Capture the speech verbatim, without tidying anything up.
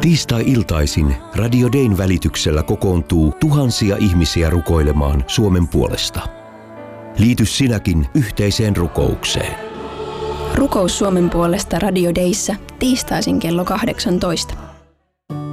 Tiistai-iltaisin Radio Dayn välityksellä kokoontuu tuhansia ihmisiä rukoilemaan Suomen puolesta. Liity sinäkin yhteiseen rukoukseen. Rukous Suomen puolesta Radio Dayssä tiistaisin kello kahdeksantoista.